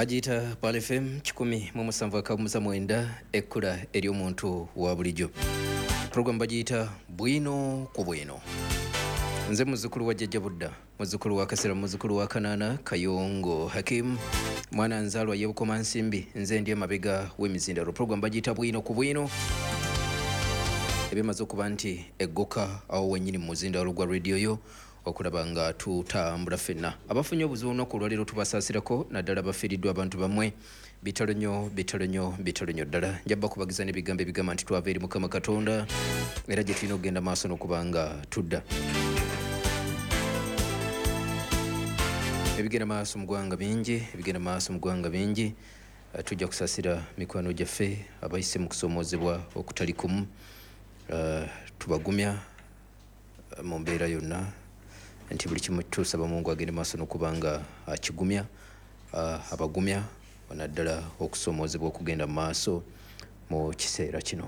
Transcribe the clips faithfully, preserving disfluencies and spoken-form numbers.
bagiyita Pal F M kikumi mu musanvu akamuza mwenda ekkula ery'omuntu wa bulijjo. Program bagiyita bwino ku bwino. Nze muzukulu wa Jjajja Budda, muzukulu wa Kasera, muzukulu wa Kanaana Kayongo Hakim, mwana nzaalwa y'Ebukoma Nsimbi, nze ndi emabega w'emizindalo. Program bagiyita bwino ku bwino. Ebimaze okuba nti eggoka awo wennyini mu muzindalo gwa radio yo okulaba nga tutambula ffenna. Abafunye obuzibu olunaku olwaleero tubasaasirako, naddala bafiiriddwa abantu bamwe. Bitalo nnyo, bitalo nnyo, bitalo nnyo ddala. Njaba kubagiza n'ebigambo ebigamba nti twava eri Mukama Katonda era gye tulina okugenda maaso n'okuba nga tudda. Ebigenda maaso mu ggwanga bingi, ebigenda maaso mu ggwanga bingi. Uh, tujja kusaasira mikwano gyaffe abayise mu kusoomoozebwa okutali kumu. Uh, tubagumya uh, mu mbeera yonna nti buli kimu tusaba Mungu agende maaso n'okuba nga akigumya, uh, abagumya naddala okusoomoozebwa okugenda mu maaso mu kiseera kino.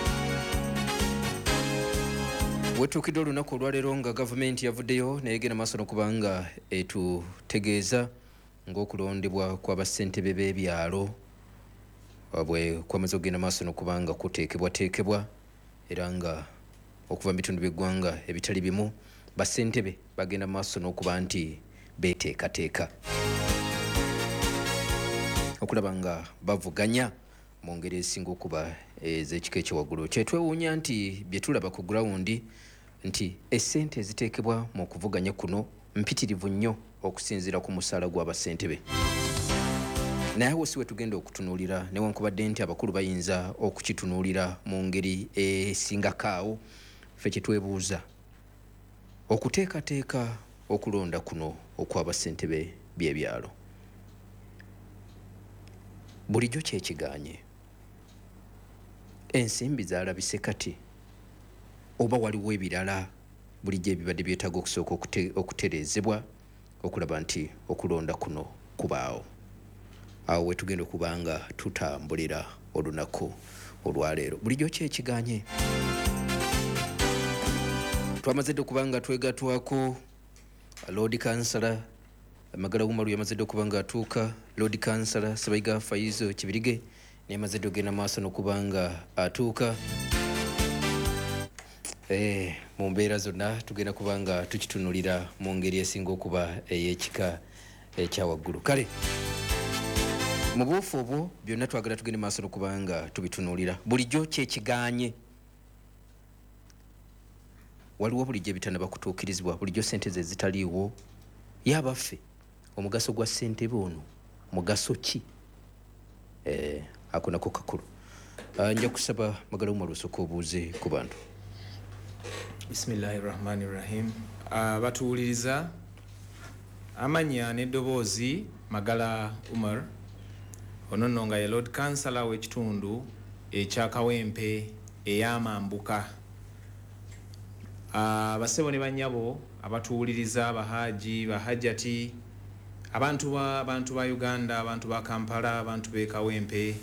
Wetuukidde olunaku olwaleero nga gavumenti yavuddeyo nayegenda maaso n'okuba nga etutegeeza ng'okulondebwa kw'abassentebe b'ebyalo bwe kwamaze okugenda maaso n'okuba nga kuteekebwateekebwa era nga okuva mu bitundu by'eggwanga ebitali bimu bassentebe bagenda maaso n'okuba nti beeteekateeka okulaba nga bavuganya mu ngeri esinga okuba ez'ekika ekyewaggulu. Kyetwewuunya nti bye tulaba ku gurawundi nti essente eziteekebwa mu kuvuganya kuno mpitirivu nnyo okusinziira ku musaala gw'abassentebe. Naye awo si we tugenda okutunuulira newankubadde nti abakulu bayinza okukitunuulira mu ngeri esingako awo. Ffe kye twebuuza okuteekateeka okulonda kuno okw'abassentebe by'ebyalo bulijjo kyekiganye, ensimbi zaalabise kati oba waliwo ebirala bulijjo ebibadde byetaaga okusooka okute, okutereezebwa okulaba nti okulonda kuno kubaawo. Awo we tugenda okuba nga tutambulira olunaku olwaleero. Bulijjo kyekiganye. Twamaze dde okuba nga twegatwako Lord Councillor Magala Umaru yamaze dde okuba nga atuuka, Lord Councillor Ssebayiga Faizo Kibirige naye amaze dde okugenda maaso n'okuba nga atuuka. Eh, mu mbeera zonna tugenda kuba nga tukitunulira mu ngeri esinga okuba ey'ekika ekyawaggulu. Kale mu buufu obwo byonna twagala tugende maaso n'okuba nga tubitunulira. Bulijjo kyekiganye. Waliwo bulijjo ebitannaba kutuukirizibwa, bulijjo ssente ze zitaliiwo. Yabaffe omugaso gwa ssentebe ono mugaso ki? Eh, ako nako kakulu. Uh, nja kusaba Magala Umaru osooka obuuze ku bantu. Bismillahirrahmanirrahim. Uh, batuwuliriza amanya n'eddoboozi Magala Umar ono nno nga ye Lord Councillor w'ekitundu ekya Kawempe ey'Amambuka. Uh, basebo ne banyabo abatuwuliriza abahaji bahajjati abantu ba abantu ba Uganda, abantu ba Kampala, abantu be Kawempe,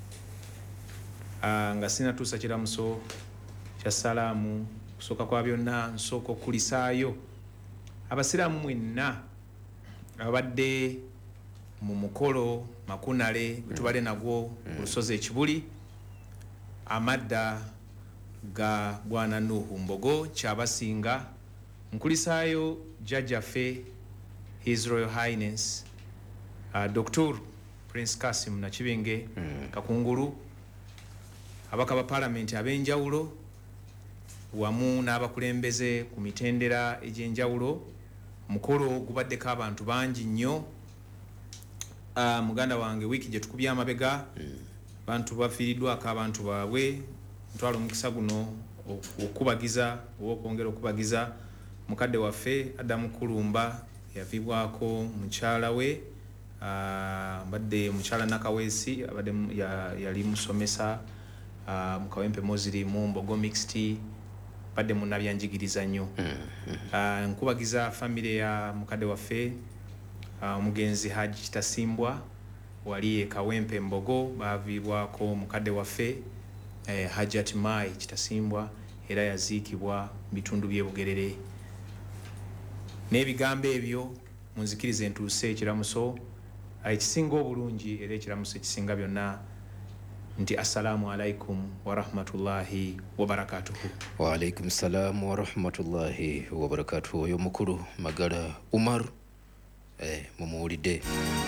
uh, nga sinatuusa kiramuso kya salaamu kusooka kwa byonna nsooka okulisaayo abasiraamu mwenna abadde mu mukolo makunale bwe tubale nagwo ku lusozi Ekibuli amadda ga Bwana Nuhu Mbogo kyabasinga nkulisaayo jjajjaffe His Royal Highness uh, Doctor Prince Kasim Nakibinge mm. Kakungulu, abaka ba parliament ab'enjawulo wamu n'abakulembeze ku mitendera egy'enjawulo. Mukolo gubaddeko abantu bangi nnyo. Uh, muganda wange wiiki gye tukubye amabega mm. bantu bafiiriddwako abantu baabwe. Ntwala omukisa guno okubagiza oba okwongera okubagiza mukadde waffe Adamu Kulumba yaviibwako mukyala we, uh, mbadde mukyala Nakawesi abadde yali musomesa uh, mu Kawempe Muslim Mbogo Mixed, badde munnabyanjigiriza nnyo. uh, nkubagiza famire ya mukadde waffe uh, omugenzi Haji Kitasimbwa wali e Kawempe Mbogo baviibwako mukadde waffe eh, Hajjat Mai Kitasimbwa era yaziikibwa mu bitundu by'e Bugerere. N'ebigambo ebyo munzikirize ntuuse ekiramuso ekisinga obulungi era ekiramuso ekisinga byonna nti assalamu alaikum warahmatullahi wabarakatuhu. Wa alaikum salam warahmatullahi wabarakatuhu. Oyo mukulu Magala Umar eh, mumuwulidde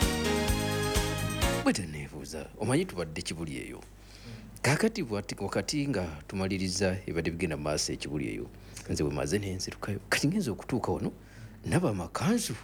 bwete neebuuza omanyi tubadde kibuli eyo kakati wakati nga tumaliriza ebadde bigenda maaso ekibuli eyo nze bwe maze nenzirukayo kati ngenza okutuuka wano naba amakanzu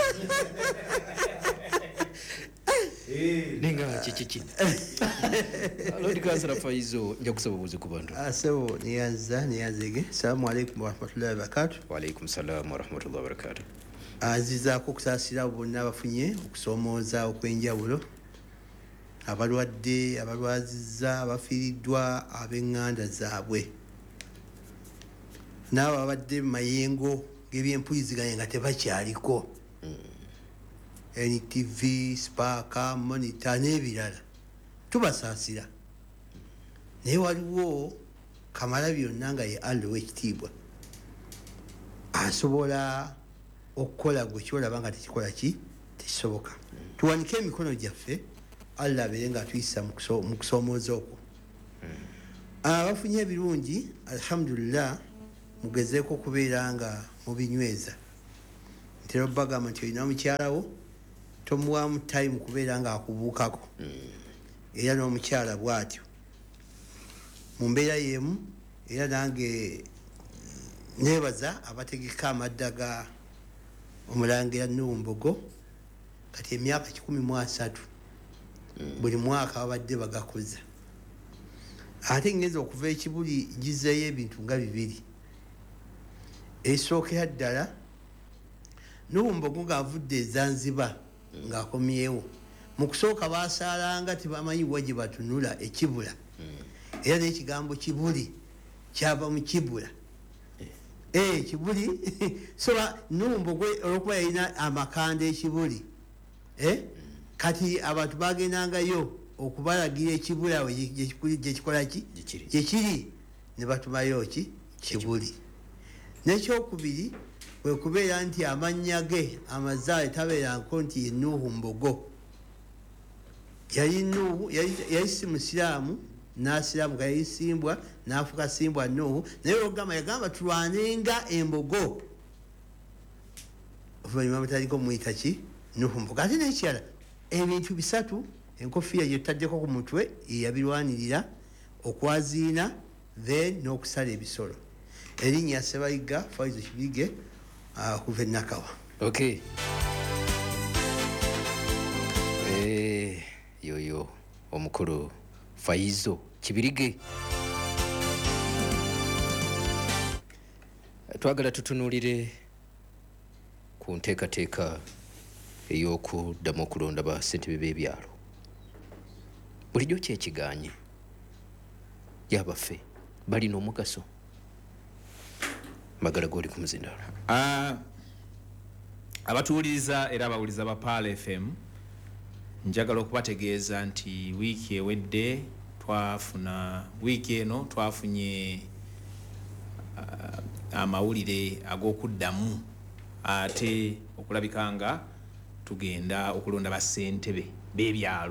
ninga kikiki Lord Kansala Faizo nja kusaba buzi ku bantu. Asebo niyanza niyanzege. Assalamu alaikum warahmatullahi wabarakatuh. Wa alaikum salam warahmatullahi wabarakatuh. Azizaako okusaasira bonna abafunye okusomooza okwenjawulo, abalwadde, abalwazizza, abafiiriddwa, ab'eŋŋanda zaabwe, n'abo abadde mu mayengo g'ebyempuliziganya nga tebakyaliko. N T V, Spark, Monitor n'ebirala tubasaasira, naye waliwo Kamalabyonna nga ye Allah w'ekitiibwa asobola okukola gwe kyolaba nga tekikola ki tekisoboka. Tuwanike emikono gyaffe, Allah abeere nga atuyisa mu kusoomooza okwo. Abafunye ebirungi alhamdulillah mugezeeko okubeera nga mubinyweza. Ntera bagamba nti olina mukyalawo tomuwaamu time kubeera nga akubuukako, era n'omukyala bw'atyo mu mbeera y'emu. Era nange neebaza abategeka amadda ga Omulangira Nuhu Mbogo kati emyaka kikumi mu asatu buli mwaka babadde bagakoza. Ate ngenza okuva ekibuli gizeeyo ebintu nga bibiri. Ekisookera ddala Nuhu Mbogo ng'avudde e Zanzibar ng'akomyewo, mu kusooka baasaalanga tebamanyi wa gye batunula ekibula, era n'ekigambo kibuli kyava mu kibula. Eh kibuli so Nuhu Mbogo olwokuba yalina amakanda ekibuli, eh kati abantu bagendangayo okubalagira ekibula we gye kikola ki gye kiri, ne batumayo ki kibuli. N'ekyokubiri kwe kubeera nti amannya ge amazaale tabeeranko nti ye Nuhu Mbogo. Yali Nuhu yali si musiraamu, n'asiraamuka, yali simbwa n'afuuka simbwa Nuhu, naye olugamba yagamba tulwanenga embogo, oluvannyuma mutaliko muyita ki Nuhu Mbogo. Ate n'ekirala ebintu bisatu, enkofiira gye tutaddeko ku mutwe yabirwanirira, okwaziina then n'okusala ebisolo. Erinnya Ssebayiga Faizo Kibirige kuva e Nakawa. Okay. Eh, yoyo omukulu Faizo Kibirige. Twagala tutunulire ku nteekateeka ey'okuddamu okulonda ba ssentebe b'ebyalo. Bulijjo ki ekiganye y'abaffe balina omugaso? Magala goli ku muzindaalo. Uh, abatuwuliriza era abawuliza ba Pala F M, njagala okubategeeza nti wiiki ewedde twafuna wiiki eno twafunye uh, amawulire ag'okuddamu ate okulabika nga tugenda okulonda bassentebe b'ebyalo.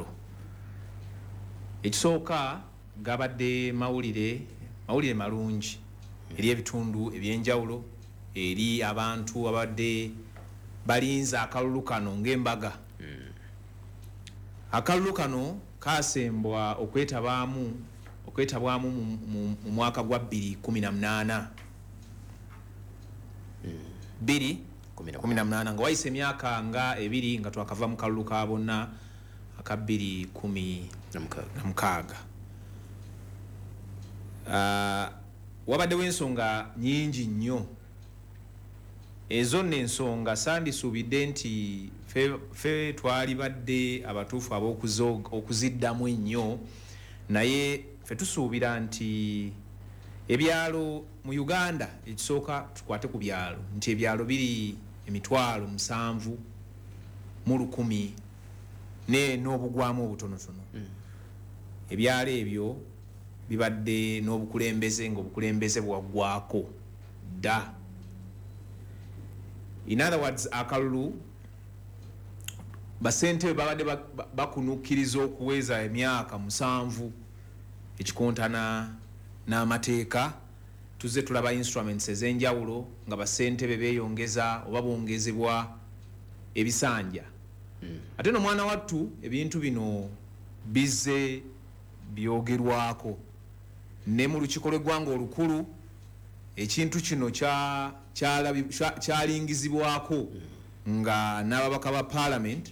Ekisooka gabadde mawulire mawulire malungi eri ebitundu ebyenjawulo, eri abantu abadde balinza akalulu kano ng'embaga. Akalulu kano kaasembwa okwetabwamu okwetabwamu mu mwaka gwa bbiri kumi na munaana bbiri kumi na munaana nga wayise emyaka nga ebiri nga twakava mu kalulu ka bonna aka bbiri kumi na mukaaga. Uh, wabaddewo ensonga nnyingi nnyo. Ezo nno ensonga sandisuubidde nti fe, fe twali badde abatuufu ab'okuziddamu ennyo, naye fe tusuubira nti ebyalo mu Uganda, ekisooka tukwate ku byalo, nti ebyalo biri emitwalo musanvu mu lukumi ne n'obugwamu obutonotono. Mm. Ebyalo ebyo bibadde n'obukulembeze ng'obukulembeze bwaggwako dda. In other words, akalulu basente babadde bakunukiriza okuweza emyaka musanvu ekikontana n'amateeka tuze tulaba instruments ez'enjawulo nga basentebe beeyongeza oba bongezebwa ebisanja mm. ate no mwana wattu ebintu bino bize byogerwako ne mu lukiiko lw'eggwanga olukulu ekintu kino kyalingizibwako nga n'ababaka ba parliament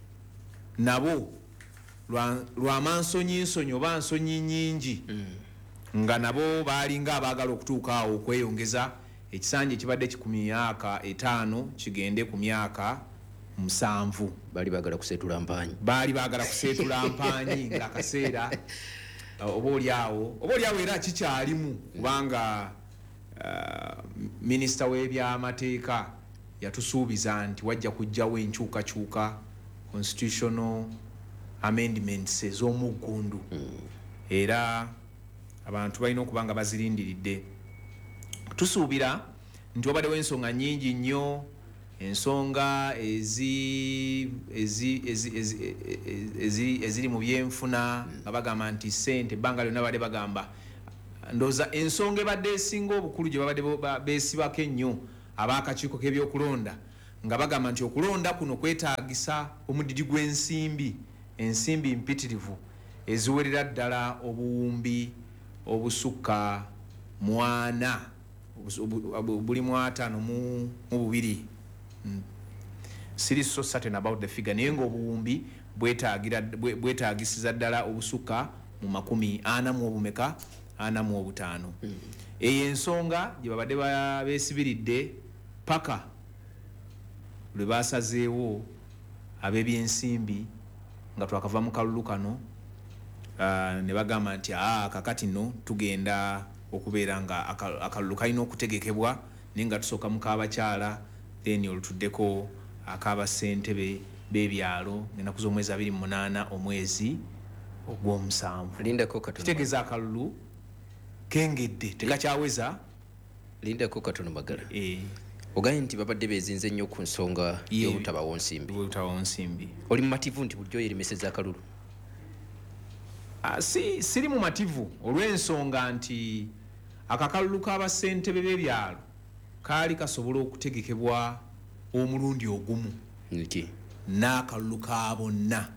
nabo lwa mansonyi nsonyi oba nsonyi nyingi mm. nga nabo balinga abaagala okutuuka awo okweyongeza ekisanja ekibadde ku myaka etaano kigende ku myaka musanvu. Bali baagala kuseetula mpanyi baali baagala kuseetula mpanyi ng'akaseera oba oliawo oba oliawo era kikyalimu kubanga uh, minisita w'ebyamateeka yatusuubiza nti wajja kujjawo enkyukakyuka constitutional amendments ez'omuggundu mm. era abantu balina okuba nga bazirindiridde. Tusuubira nti wabaddewo ensonga nnyingi nnyo ensonga ezi ezi ezi eziri mu byenfuna nga bagamba nti ssente ebbanga lyonna badde bagamba ndooza ensonga ebadde esinga obukulu gye babadde beesibako ennyo ab'akakiiko k'ebyokulonda nga bagamba nti okulonda kuno kwetaagisa omudidi gw'ensimbi ensimbi mpitirivu eziwerera ddala obuwumbi obusukka mwana buli mwataano mu bubiri. Siri so certain about the figure naye ng'obuwumbi bwetaagisiza ddala obusukka mu makumi ana mu obumeka ana mu obutaano. Eyo ensonga gye babadde beesibiridde paka lwe baasazeewo ab'ebyensimbi nga twakava mu kalulu kano uh, ne bagamba nti aa kakati no tugenda okubeera nga akalulu kalina okutegekebwa naye nga tusooka mu k'abakyala then olutuddeko ak'abasentebe b'ebyalo ng'ennaku z'omwezi abiri mu munaana omwezi ogw'omusanvu. Lindako katono. Kitegeeza akalulu kengedde tekakyaweza. Lindako katono Magala. Eh. Ogaye nti babadde beezinze nnyo ku nsonga y'obutabawo nsimbi. Obutabawo nsimbi. Oli mu mativu nti bulijjo yerimeseza akalulu? Uh, si siri mu mativu olw'ensonga nti akakalulu k'abasentebe b'ebyalo kaali kasobola okutegekebwa omulundi ogumu nti n'akalulu ka bonna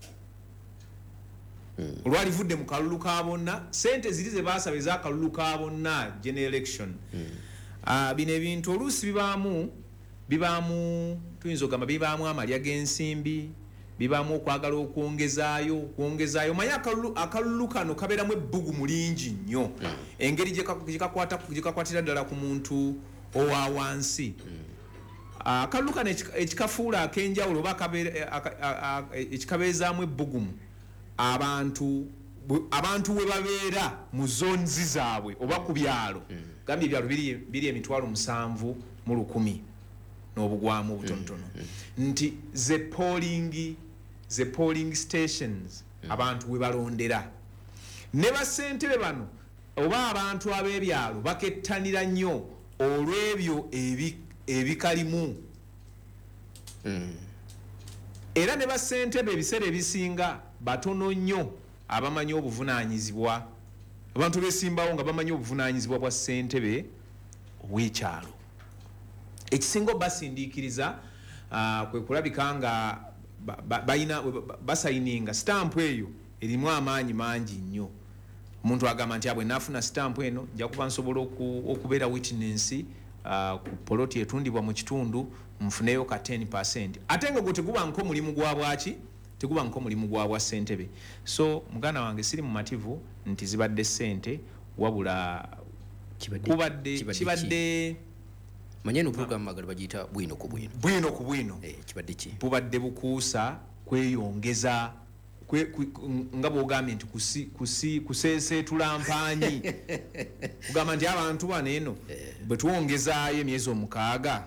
mm. olwalivudde mu kalulu ka bonna sente ziri ze baasaba ez'akalulu ka bonna general election mm. uh, bino ebintu oluusi bibaamu bibaamu tuyinza okugamba bibaamu amalya g'ensimbi bibaamu okwagala okwongezaayo okwongezaayo manye akalulu akalulu kano kabeeramu ebbugumu lingi nnyo mm. engeri gye kakwatira ddala ku muntu owa wansi akalulu kano ekikafuula ak'enjawulo oba ekikabeezaamu ebbugumu abantu abantu we babeera mu zonzi zaabwe oba ku byalo gambye ebyalo biri emitwalo musanvu mu lukumi n'obugwamu obutonotono nti ze polling ze polling stations abantu we balondera ne basentebe bano oba abantu ab'ebyalo bakettanira nnyo olw'ebyo ebikalimu mm. era ne basentebe ebiseera ebisinga batono nnyo abamanyi obuvunaanyizibwa abantu besimbawo nga bamanyi obuvunaanyizibwa bwa ssentebe ow'ekyalo. Ekisinga basindiikiriza uh, kwe kulabika nga balina basayininga stamp eyo erimu amaanyi mangi nnyo. Omuntu agamba nti abwe naafuna stamp eno nja kuba nsobola okubeera witness uh, ku poloti etundibwa mu kitundu nfuneyo ka ten percent ate nga gwe teguba nko mulimu gwa bwaki teguba nko mulimu gwa bwa ssentebe. So muganda wange siri mu mativu nti zibadde ssente wabula kubadde kibadde manye no program Magala bagiyita bwino ku bwino bwino ku bwino eh kibadde ki bubadde bukuusa kweyongeza kwe, kwe nga bwogambye nti kusi kusi kuseeseetula mpanyi kugamba nti abantu bano eno bwe tuwongezaayo emyezi omukaaga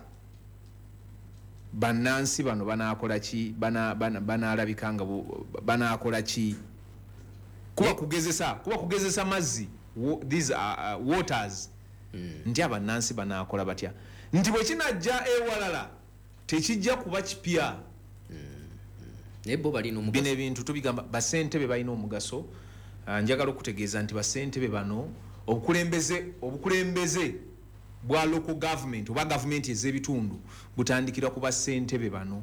bannansi bano banaakola ki banaalabika nga banaakola ki kuba kugezesa kuba kugezesa mazzi these are uh, waters mm. nti abannansi banaakola batya nti bwe kinajja ewalala tekijja kuba kipya mm. nebo balino bino ebintu tubigamba basentebe balina omugaso. Uh, njagala okutegeeza nti basentebe bano obukulembeze obukulembeze bwa local government oba government ez'ebitundu butandikira ku basentebe bano.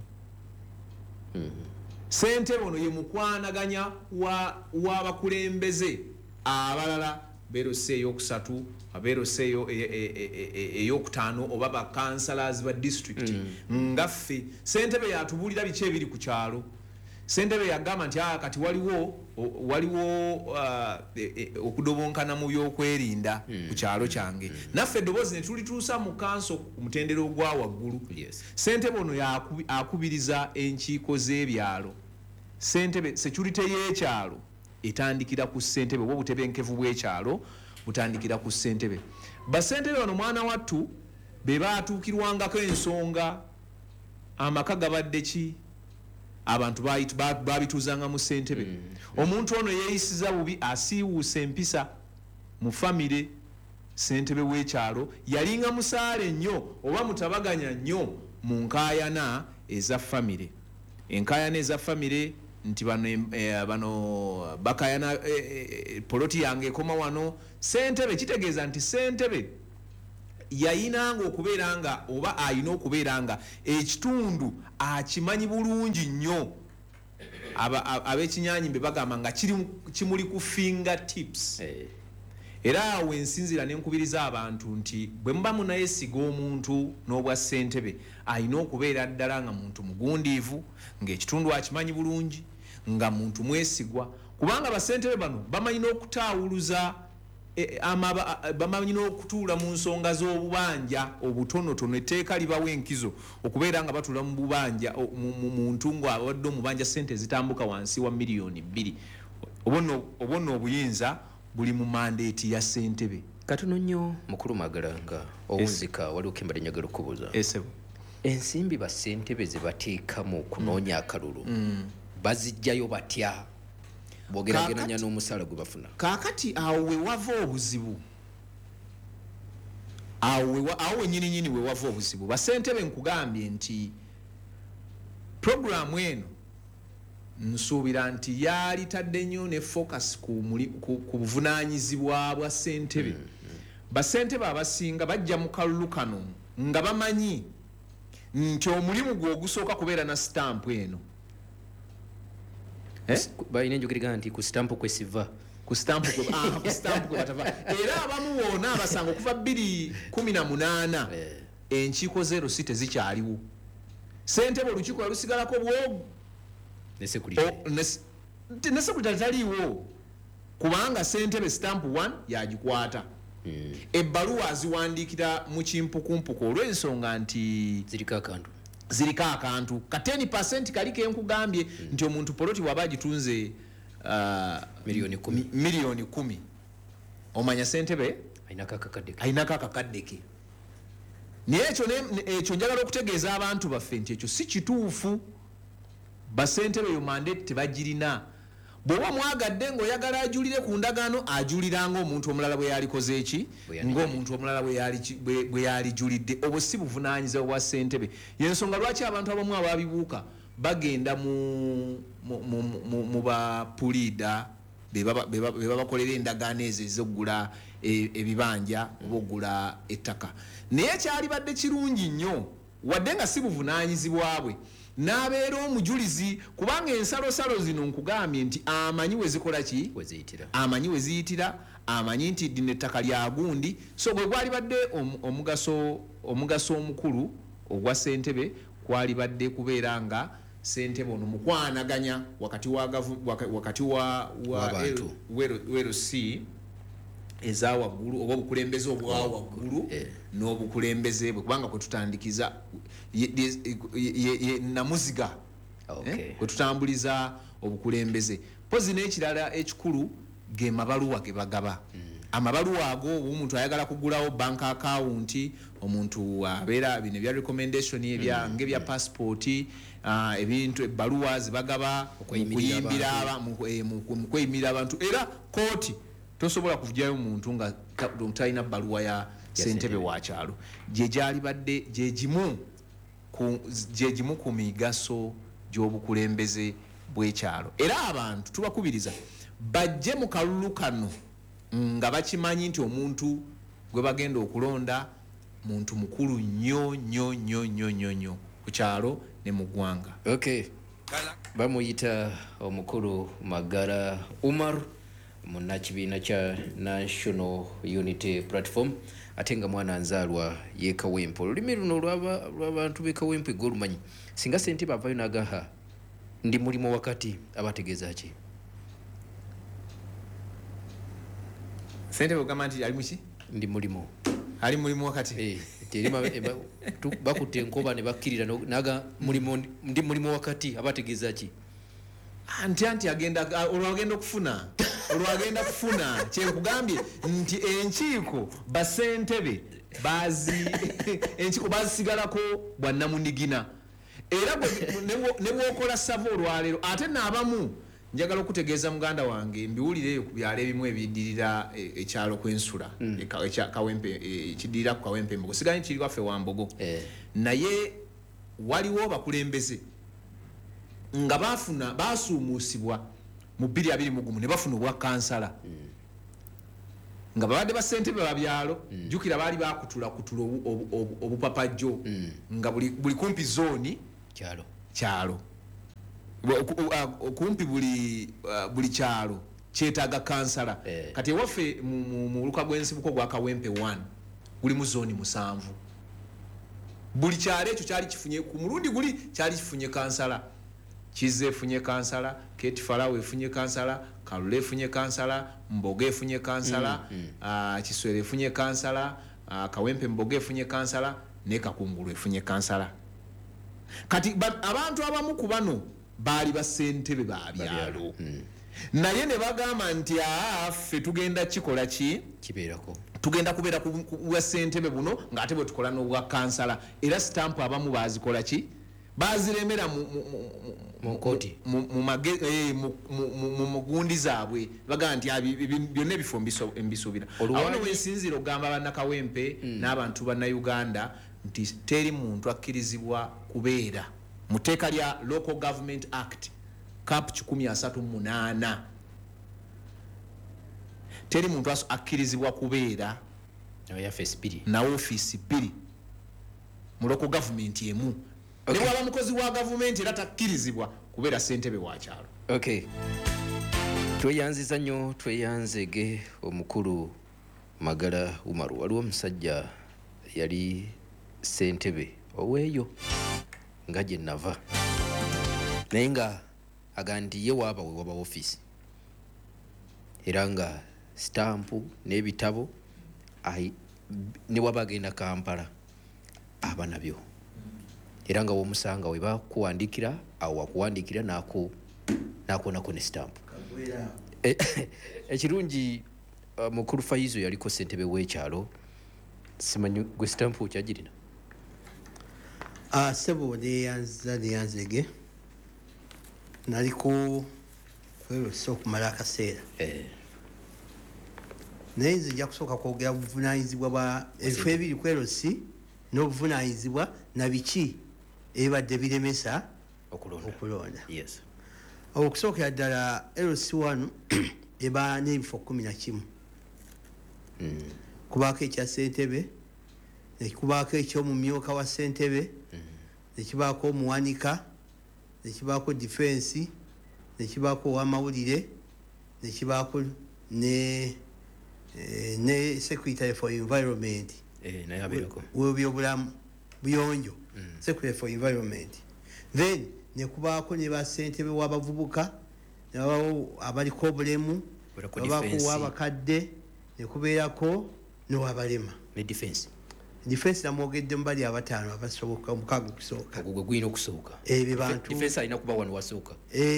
mm. Sentebe ono ye mukwanaganya wa w'abakulembeze abalala berose eyokusatu aberose eyo eyokutaano oba ba councillors ba district. mm. ngaffe sentebe yatubulira biki ebiri ku kyalo. Sentebe yagamba nti ah kati waliwo waliwo uh, e, e, okudobonkana mu byokwerinda mm. ku kyalo kyange. mm. naffe eddoboozi ne tulituusa mu kanso ku mutendero gwa waggulu. yes. Sentebe ono yakubiriza enkiiko z'ebyalo. Sentebe security y'ekyalo etandikira ku sentebe oba obutebenkevu bw'ekyalo butandikira ku sentebe. Basentebe bano mwana wattu be baatuukirwangako ensonga amaka gabadde ki abantu babituuzanga mu sentebe. mm. omuntu ono yeeyisiza bubi asiiwuusa empisa mu famire. Sentebe w'ekyalo yalinga musaale nnyo oba mutabaganya nnyo mu nkaayana eza famire. Enkaayana eza famire nti bano eh, bano bakayana eh, eh, poloti yange ekoma wano. Sentebe kitegeeza nti sentebe yayinanga okubeera nga oba ayina okubeera nga ekitundu akimanyi bulungi nnyo. Ab'ekinyanyi be bagamba nga kimuli ku finger tips. hey. Era awo ensinzira n'enkubiriza abantu nti bwe muba munayesiga omuntu n'obwa sentebe ayina okubeera ddala nga muntu mugundiivu ng'ekitundu akimanyi bulungi nga muntu mwesigwa kubanga basentebe bano bamanyi n'okutaawuluza e, amaba bamanyi n'okutuula mu nsonga z'obubanja obutonotono. Etteeka libawa enkizo okubeera nga batula mu bubanja muntu ng'abadde omubanja sente zitambuka wansi wa miliyoni bbiri. Obonno obuyinza buli mu mandeeti ya sentebe. Katono nnyo mukulu magala nga owunzika waliwo kembale njagala okubuuza. Esebo ensimbi basentebe ze bateekamu okunoonya akalulu mm. bazijjayo batya bwogerageranya n'omusaala gwe bafuna? Kaakati awo we wava obuzibu awo wenyini nyini we wava obuzibu. Basentebe nkugambye nti programu eno nsuubira nti yali tadde nnyo ne focus ku, ku, ku buvunaanyizibwa bwa sentebe. mm, mm. Basentebe abasinga bajja mu kalulu kano nga bamanyi nti omulimu gwe ogusooka kubeera na stamp eno. eh? balina enjogera nti ku stamp kwe siva ku stamp kwe ah, ku stamp kwe batava. Era abamu wona abasanga okuva bbiri kumi na munaana eh. enkiiko zero si tezikyaliwo. Sentebe olukiiko yalusigalako bwogu ne security ne security taliiwo kubanga sentebe stamp one yagikwata. mm. ebbaluwa aziwandiikira mu kimpukumpuku olw'ensonga nti ziriko akantu ziriko akantu ka ten percent kali kenkugambye mm. nti omuntu poloti waba agitunze uh, miliyoni kumi miliyoni kumi omanya sentebe ainako akakaddeke ainako akakaddeke. Naye ekyo ekyo njagala okutegeeza abantu baffe nti ekyo si kituufu. Basentebe yo mandate tebagirina. Bw'oba mwagadde ng'oyagala ajulire ku ndagaano ajuliranga omuntu omulala bwe yalikoze eki ng'omuntu omulala bwe yalijulidde. Obwo si buvunaanyizibwa bwa sentebe. Y'ensonga lwaki abantu abamu ababibuuka bagenda mu mu bapuliida be babakolera endagaano ezo ez'oggula ebibanja oba oggula ettaka. Naye kyalibadde kirungi nnyo wadde nga si buvunaanyizibwa bwe n'abeera omujulizi kubanga ensalosalo zino nkugambye nti amanyi wezikola ki weziyitira amanyi weziyitira amanyi nti dino ettaka lya gundi. So bwe gwalibadde omugaso omugaso omukulu ogwa sentebe kwalibadde kubeera nga sentebe ono mukwanaganya wakati wa wakati wa wero si eza waggulu oba obukulembeze obwa waggulu eh. n'obukulembeze bwe kubanga kwe tutandikiza namuziga okay. eh? kwe tutambuliza obukulembeze. Pozi n'ekirala ekikulu ge mabaluwa ge bagaba. mm. Amabaluwa ago omuntu ayagala kugulawo bank account omuntu abeera bino ebya recommendation ebya mm. ngebya passport uh, ebintu ebbaluwa zibagaba okuyimbira mu kweyimirira abantu era kooti tosobola kuvujayo omuntu nga talina bbaluwa ya sentebe wa kyalo. Gye gyalibadde gye gimu ku migaso gy'obukulembeze bwekyalo era abantu tubakubiriza bajje mu kalulu kano nga bakimanyi nti omuntu gwe bagenda okulonda muntu mukulu nnyo nnyo nnyo nnyo nnyo nnyo ku kyalo ne mu ggwanga. Okay, bamuyita omukulu Magara Umar munnakibiina kya National Unity Platform ate nga mwana nzaalwa ye Kawempe. Olulimi luno lw'abantu b'e Kawempe golumanyi singa ssentebe avayo n'agaha ndi mulimu wakati abategeeza ki? Ssentebe ogamba nti ali muki? Ndi mulimu. Ali mulimu wakati? Eh, terima bakutte enkoba ne bakkirira naga mulimu ndi mulimu wakati abategeeza ki? Anti anti agenda olwagenda okufuna olwagenda kufuna kyenkugambye nti enkiiko basentebe bazi enkiiko bazisigalako bwannamunigina era ne bwokola savo olwaleero ate naabamu njagala okutegeeza muganda wange mbiwulireyo ku byalo ebimu ebiddirira ekyalo kw'ensula ekiddirira ku Kawempe Mbogo sigaanyi kiri waffe Wambogo naye waliwo bakulembeze nga bafuna basuumuusibwa mu bbiri abiri mu gumu ne bafuna obwa kansala nga babadde basentebe babyalo jjukira baali bakutula kutula obupapajjo nga buli kumpi zooni kyalo kyalo kumpi buli buli kyalo kyetaaga kansala kati ewaffe mu luka gw'ensibuko gwa Kawempe one guli mu zooni musanvu buli kyalo ekyo kyali kifunye ku mulundi guli kyali kifunye kansala. Kize efunye kansala, Kate Farawe efunye kansala, Kalule efunye kansala, Mbogo efunye kansala, mm, mm. uh, Kiswere efunye kansala, uh, Kawempe Mbogo efunye kansala, ne Kakungulu efunye kansala. Kati ba, abantu abamu ku bano baali basentebe ba byalo. Mm. Naye ne bagamba nti affe tugenda kikola ki kibeerako. Tugenda kubeera ku bwa sentebe buno ng'ate bwe tukola n'obwa kansala era stamp abamu baazikola ki baziremera mu mu koti mu mugundi zaabwe baga nti byonna ebifo mbisuubira awo no wensinzira ogamba bannakawempe n'abantu bannayuganda nti teri muntu akkirizibwa kubeera mu tteeka lya Local Government Act cap kikumi asatu mu munaana teri muntu akkirizibwa kubeera na ofiisi bbiri mu local government emu. Okay. Ne waba mukozi wa government era takkirizibwa kubeera ssentebe wa kyalo. Okay. Tweyanziza nnyo tweyanzege omukulu Magara Umar. Waliwo omusajja yali ssentebe oweeyo nga gye nava naye nga agandiye waaba we waba ofiisi era nga stampu n'ebitabo ne waba agenda Kampala aba nabyo era nga womusanga we bakuwandikira awo wakuwandikira naako naakonako ne stampu. Ekirungi mukulu Faizo yaliko ssentebe w'ekyalo simanyi gwe stampu kyagirina? Sebo neyanza neyanzege naliko kwerosa okumala akaseera naye nze nja kusooka kwogera buvunaanyizibwa bwa ebifo ebiri kwerosi n'obuvunaanyizibwa na biki ebibadde biremesa okulonda. Okusookera ddala L C one eba n'ebifo kumi na kimu kubaako ekya ssentebe nekikubaako eky'omumyuka wa ssentebe nekibaako omuwanika nekibaako defense nekibaako ow'amawulire nekibaako ne ne secretary for environment webyobulamu buyonjo secretary for environment then nekubaako ne bassentebe w'abavubuka nebabawo abaliko obulemu nebabaako w'abakadde nekubeerako n'owabalema ne defense defense namwogedde mubali abataano abasoboka omukaaga okusooka gwe gwina okusooka ebyo bantu defense alina kuba wano wasooka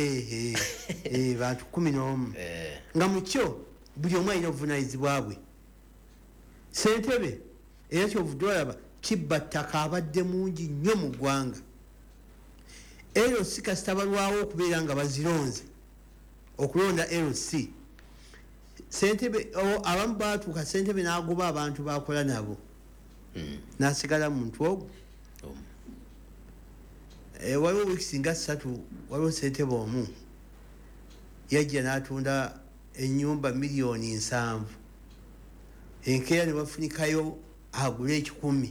bantu kumi n'omu nga mukyo buli omu alina obuvunaanyizibwa bwe. Ssentebe era kyovudde olaba kibba ttaka abadde mungi nnyo mu ggwanga L C kasita balwawo okubeera nga bazironze okulonda L C ssentebe abamu baatuuka ssentebe n'agoba abantu bakola nabo n'asigala muntu ogwo eh, waliwo wiiki nga ssatu waliwo ssentebe omu yajja n'atunda ennyumba miliyoni nsanvu enkeera ne bafunikayo agula ekikumi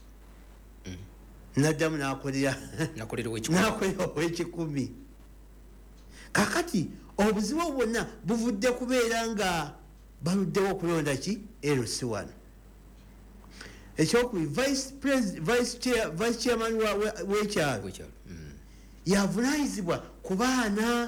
naddamu nakolera nakolera owekikumi. kakati obuzibu bwonna buvudde kubeera nga baluddewo okulonda ki L C one. ekyokubiri vice chairman w'ekyalo yavunanyizibwa ku baana.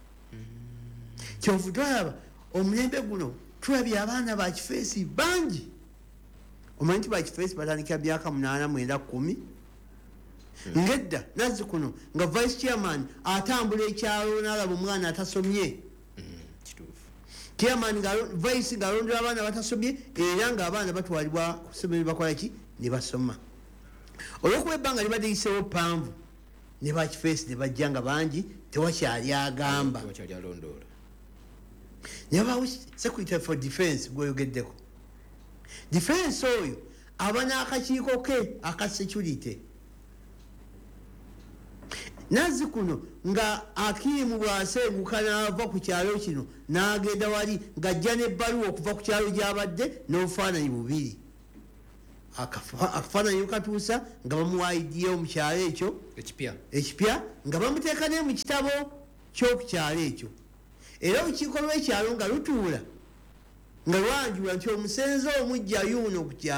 kyovu twalaba omulembe guno tulabye abaana bakifeesi bangi. omanyi nti bakifeesi batandikira myaka munaana mwenda kumi ngedda nazzi kuno nga vice chairman atambula ekyalo n'alaba omwana atasomye chairman vice ng'alondera abaana batasomye era ng'abaana batwalibwa ku ssomero bakola ki ne basoma. olw'okuba ebbanga libadde liseewo panvu ne bakifeesi ne bajja nga bangi tewakyali agamba ne babawo secretary for defense gweyogeddeko. defense oyo aba n'akakiiko ke aka security. nazzi kuno nga akiimu bwasenguka n'ava ku kyalo kino n'agenda wali ng'ajja n'ebbaluwa okuva ku kyalo gy'abadde n'obufaananyi bubiri. akafaananyi katuusa nga bamuwaidiyewo mu kyalo ekyo ekipya nga bamuteeka ne mu kitabo ky'oku kyalo ekyo. era olukiiko lw'ekyalo nga lutuula nga lwanjula nti omusenze omujja yuuno ku kyalo